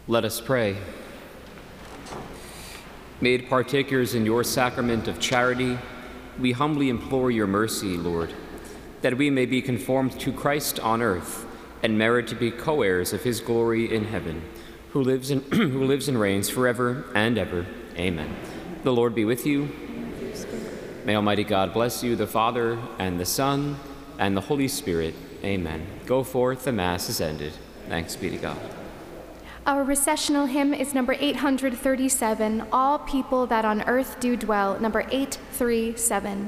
Let us pray. Made partakers in your sacrament of charity, we humbly implore your mercy, Lord, that we may be conformed to Christ on earth and merit to be co-heirs of his glory in heaven, who lives and reigns forever and ever. Amen. The Lord be with you. May Almighty God bless you, the Father, and the Son, and the Holy Spirit. Amen. Go forth, the Mass is ended. Thanks be to God. Our recessional hymn is number 837, All People That on Earth Do Dwell, number 837.